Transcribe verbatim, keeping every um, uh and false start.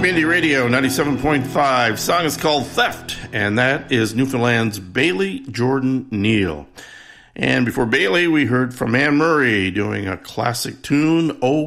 Community Radio ninety-seven point five. Song is called Theft, and that is Newfoundland's Bailey Jordan Neal. And before Bailey, we heard from Anne Murray doing a classic tune, Oh